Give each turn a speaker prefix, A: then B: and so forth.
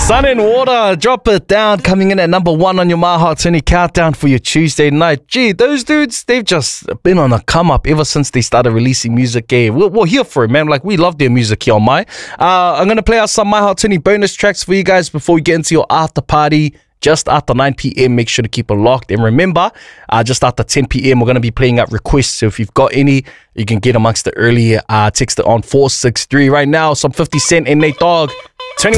A: Sun and Water, Drop It Down, coming in at number 1 on your My Heart 20 countdown for your Tuesday night. Gee, those dudes, they've just been on a come up ever since they started releasing music. We're here for it, man. Like, we love their music here on My. I'm going to play out some My Heart 20 bonus tracks for you guys before we get into your after party. Just after 9 p.m, make sure to keep it locked. And remember, just after 10 p.m, we're going to be playing out requests. So if you've got any, you can get amongst the early text it on 463. Right now, some 50 Cent and Nate Dogg.